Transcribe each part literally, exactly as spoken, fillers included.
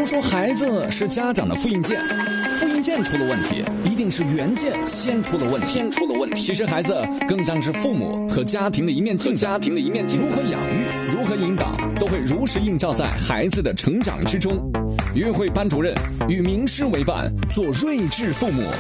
说孩子是家长的复印件，复印件出了问题，一定是原件先出了问题。 先出了问题。 其实孩子更像是父母和家庭的一面镜子， 家庭的一面镜子， 如何养育，如何引导，都会如实映照在孩子的成长之中。约会班主任与名师为伴，做睿智父母。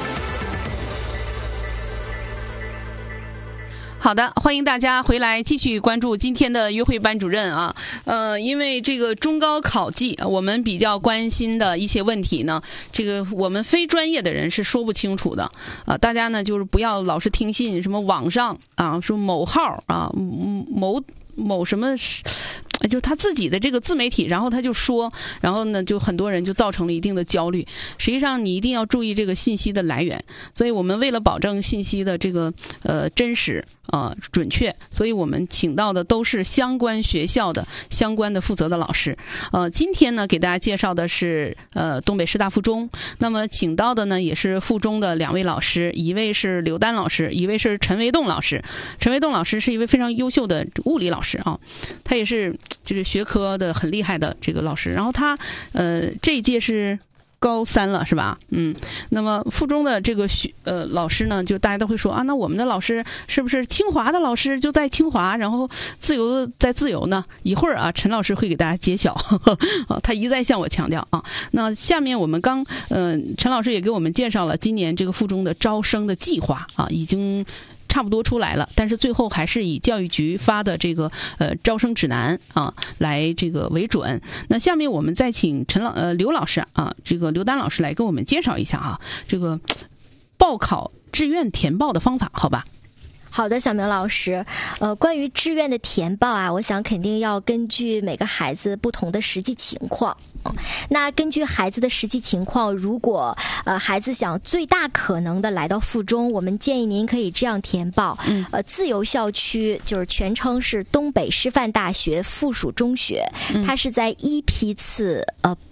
好的，欢迎大家回来继续关注今天的约会班主任啊。呃，因为这个中高考季，我们比较关心的一些问题呢，这个我们非专业的人是说不清楚的啊。大家呢就是不要老是听信什么网上啊说某号啊某某什么。就是他自己的这个自媒体，然后他就说，然后呢，就很多人就造成了一定的焦虑。实际上，你一定要注意这个信息的来源。所以我们为了保证信息的这个呃真实呃准确，所以我们请到的都是相关学校的相关的负责的老师。呃，今天呢，给大家介绍的是呃东北师大附中。那么请到的呢，也是附中的两位老师，一位是刘丹老师，一位是陈维栋老师。陈维栋老师是一位非常优秀的物理老师啊，他也是。就是学科的很厉害的这个老师，然后他呃这一届是高三了是吧？嗯，那么附中的这个学呃老师呢，就大家都会说啊，那我们的老师是不是清华的老师就在清华，然后自由在自由呢？一会儿啊，陈老师会给大家揭晓，呵呵啊，他一再向我强调啊。那下面我们刚嗯、呃，陈老师也给我们介绍了今年这个附中的招生的计划啊，已经。差不多出来了，但是最后还是以教育局发的这个呃招生指南啊来这个为准。那下面我们再请陈老呃刘老师啊，这个刘丹老师来给我们介绍一下啊，这个报考志愿填报的方法，好吧？ 好的，小明老师，呃，关于志愿的填报啊，我想肯定要根据每个孩子不同的实际情况。那根据孩子的实际情况，如果呃孩子想最大可能的来到附中，我们建议您可以这样填报。嗯，呃，自由校区就是全称是东北师范大学附属中学，嗯、它是在一批次呃